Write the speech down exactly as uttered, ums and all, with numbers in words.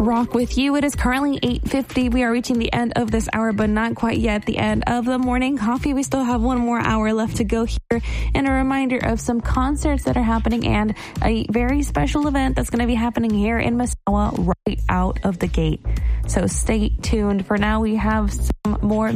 rock with you. It is currently eight fifty. We are reaching the end of this hour, but not quite yet the end of the morning coffee. We still have one more hour left to go here, and a reminder of some concerts that are happening and a very special event that's going to be happening here in Misawa right out of the gate. So stay tuned. For now, we have some more